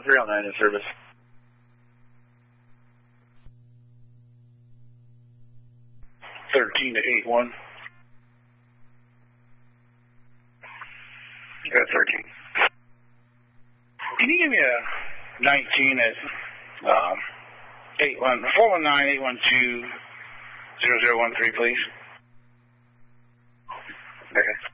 309 in service. $13 to $81. Yeah, 13. Can you give me a 19 at 419-812-0013, please? Okay.